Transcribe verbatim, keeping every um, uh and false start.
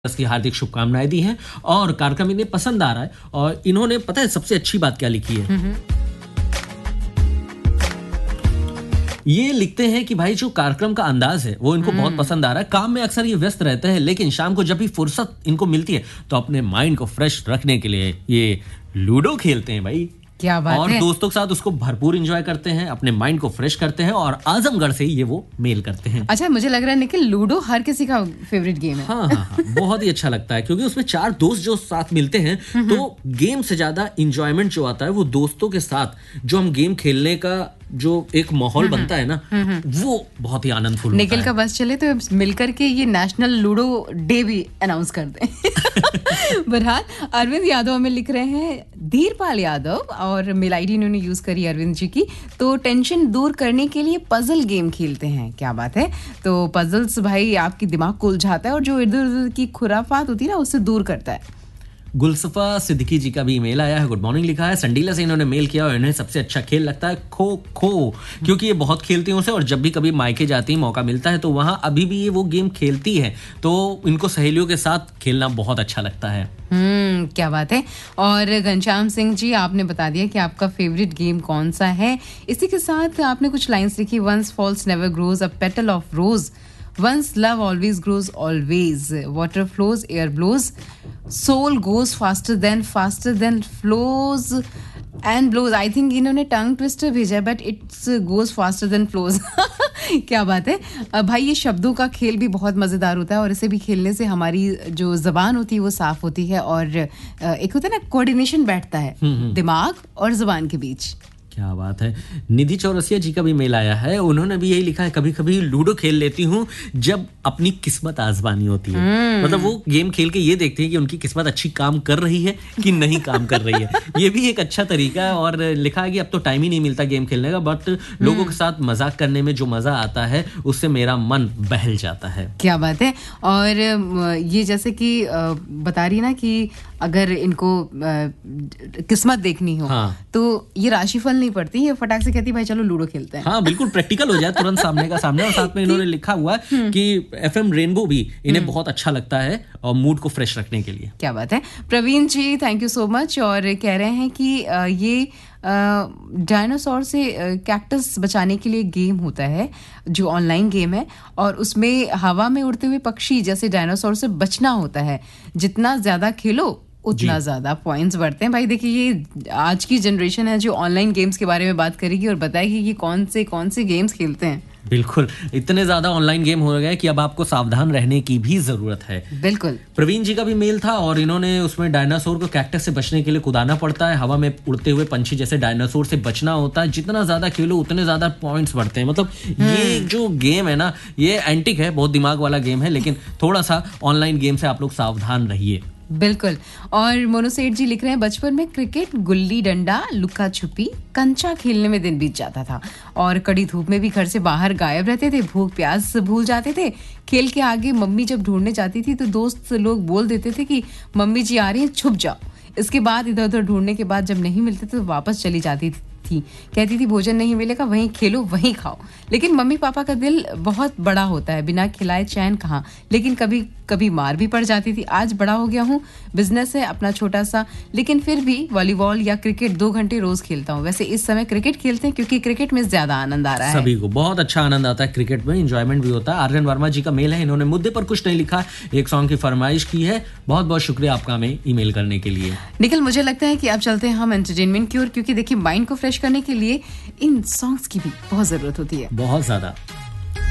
की हार्दिक शुभकामनाएं दी हैं और कार्यक्रम इन्हें पसंद आ रहा है। और इन्होंने पता है सबसे अच्छी बात क्या लिखी है, ये लिखते हैं कि भाई जो कार्यक्रम का अंदाज है वो इनको बहुत पसंद आ रहा है। काम में अक्सर ये व्यस्त रहते हैं, लेकिन शाम को जब भी फुर्सत इनको मिलती है तो अपने माइंड को फ्रेश रखने के लिए ये लूडो खेलते हैं भाई। क्या बात और है। दोस्तों के साथ उसको भरपूर एंजॉय करते हैं, अपने माइंड को फ्रेश करते हैं और आजमगढ़ से ये वो मेल करते हैं। अच्छा, मुझे लग रहा है निखिल लूडो हर किसी का फेवरेट गेम है। हाँ हाँ हाँ बहुत ही अच्छा लगता है क्योंकि उसमें चार दोस्त जो साथ मिलते हैं तो गेम से ज्यादा इंजॉयमेंट जो आता है वो दोस्तों के साथ जो हम गेम खेलने का जो एक माहौल बनता है ना वो बहुत ही आनंदफुल होता है। निखिल का बस चले तो मिलकर के ये नेशनल लूडो डे भी अनाउंस कर दें। बहरहाल अरविंद यादव हमें लिख रहे हैं, धीरपाल यादव, और मेल आईडी इन्होंने यूज करी अरविंद जी की, तो टेंशन दूर करने के लिए पजल गेम खेलते हैं। क्या बात है। तो पजल्स भाई आपकी दिमाग को उलझाता है और जो इधर उधर की खुराफात होती है ना उससे दूर करता है। गुलसफा सिद्दीकी जी का भी ईमेल आया है, गुड मॉर्निंग लिखा है। संडीला से इन्होंने मेल किया और इन्हें सबसे अच्छा खेल लगता है खो खो, क्योंकि ये बहुत खेलती हैं उसे और जब भी कभी मायके जाती है मौका मिलता है तो वहां अभी भी ये वो गेम खेलती है, तो इनको सहेलियों के साथ खेलना बहुत अच्छा लगता है। हम्म क्या बात है। और घनश्याम सिंह जी आपने बता दिया कि आपका फेवरेट गेम कौन सा है। इसी के साथ आपने कुछ लाइंस लिखी, once false never grows, a petal of rose, once love always grows always, water flows, air blows, soul goes faster than faster than flows and blows. I think इन्होंने टंग ट्विस्टर भेजा है, but it's goes faster than flows. क्या बात है भाई। ये शब्दों का खेल भी बहुत मजेदार होता है और इसे भी खेलने से हमारी जो जबान होती है वो साफ होती है और एक होता है ना कोऑर्डिनेशन बैठता है दिमाग और जबान के बीच। क्या बात है। निधि चौरसिया जी का भी मेल आया है, उन्होंने भी यही लिखा है, कभी कभी लूडो खेल लेती हूँ जब अपनी किस्मत आजमानी होती है। मतलब वो गेम खेल के ये देखते हैं कि उनकी किस्मत अच्छी काम कर रही है कि नहीं काम कर रही है। ये भी एक अच्छा तरीका है। और लिखा है कि अब तो टाइम ही नहीं मिलता गेम खेलने का, बट लोगों के साथ मजाक करने में जो मजा आता है उससे मेरा मन बहल जाता है। क्या बात है। और ये जैसे कि बता रही ना कि अगर इनको किस्मत देखनी हो हाँ। तो ये राशिफल नहीं पड़ती, ये फटाक से कहती भाई चलो लूडो खेलते हैं। हाँ बिल्कुल प्रैक्टिकल हो जाए तुरंत सामने का सामने। और साथ में इन्होंने लिखा हुआ है कि एफएम रेनबो भी इन्हें बहुत अच्छा लगता है और मूड को फ्रेश रखने के लिए। क्या बात है। प्रवीण जी थैंक यू सो मच, और कह रहे हैं कि ये डायनासोर से कैक्टस बचाने के लिए गेम होता है जो ऑनलाइन गेम है, और उसमें हवा में उड़ते हुए पक्षी जैसे डायनासोर से बचना होता है। जितना ज्यादा खेलो उतना ज्यादा पॉइंट्स बढ़ते हैं। भाई देखिए ये आज की जनरेशन है जो ऑनलाइन गेम्स के बारे में बात करेगी और बताएगी कि कौन से कौन से गेम्स खेलते हैं। बिल्कुल, इतने ज्यादा ऑनलाइन गेम हो गए कि अब आपको सावधान रहने की भी जरूरत है। बिल्कुल। प्रवीण जी का भी मेल था और इन्होंने उसमें डायनासोर को कैक्टस से बचने के लिए कूदाना पड़ता है, हवा में उड़ते हुए पंछी जैसे डायनासोर से बचना होता है। जितना ज्यादा खेलो उतने ज्यादा पॉइंट्स बढ़ते हैं। मतलब ये जो गेम है ना ये एंटिक है, बहुत दिमाग वाला गेम है, लेकिन थोड़ा सा ऑनलाइन गेम से आप लोग सावधान रहिए। बिल्कुल। और मोनू सेठ जी लिख रहे हैं, बचपन में क्रिकेट, गुल्ली डंडा, लुका छुपी, कंचा खेलने में दिन बीत जाता था और कड़ी धूप में भी घर से बाहर गायब रहते थे, भूख प्यास भूल जाते थे। खेल के आगे मम्मी जब ढूंढने जाती थी तो दोस्त लोग बोल देते थे कि मम्मी जी आ रही हैं, छुप जाओ। इसके बाद इधर उधर ढूंढने के बाद जब नहीं मिलते तो वापस चली जाती थी थी कहती थी भोजन नहीं मिलेगा, वहीं खेलो वहीं खाओ। लेकिन मम्मी पापा का दिल बहुत बड़ा होता है, बिना खिलाए चैन कहाँ। लेकिन कभी कभी मार भी पड़ जाती थी। आज बड़ा हो गया हूँ, बिजनेस है अपना छोटा सा, लेकिन फिर भी वॉलीबॉल या क्रिकेट दो घंटे रोज खेलता हूँ। वैसे इस समय क्रिकेट खेलते हैं क्योंकि क्रिकेट में ज्यादा आनंद आ रहा है। सभी को बहुत अच्छा आनंद आता है क्रिकेट में, एंजॉयमेंट भी होता है। आर्यन वर्मा जी का मेल है, इन्होंने मुद्दे पर कुछ नहीं लिखा, एक सॉन्ग की फरमाइश की है। बहुत बहुत शुक्रिया आपका हमें ईमेल करने के लिए। निखिल मुझे लगता है कि अब चलते हैं हम एंटरटेनमेंट की ओर, क्योंकि देखिए माइंड को फ्रेश करने के लिए इन सॉन्ग्स की भी बहुत जरूरत होती है। बहुत ज्यादा।